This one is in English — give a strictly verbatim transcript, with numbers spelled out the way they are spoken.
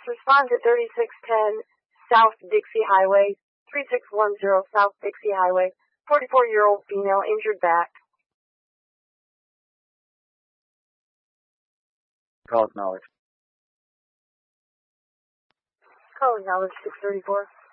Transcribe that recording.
respond to thirty-six ten South Dixie Highway, three six one zero South Dixie Highway, forty-four-year-old female injured back. Call acknowledged. Call acknowledged six thirty-four.